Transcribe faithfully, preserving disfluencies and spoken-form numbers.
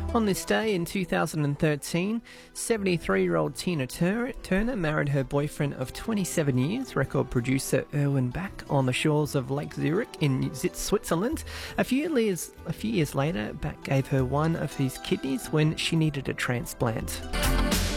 On this day in two thousand thirteen, seventy-three-year-old Tina Tur- Turner married her boyfriend of twenty-seven years, record producer Erwin Bach, on the shores of Lake Zurich in Switzerland. A few years, a few years later, Bach gave her one of his kidneys when she needed a transplant.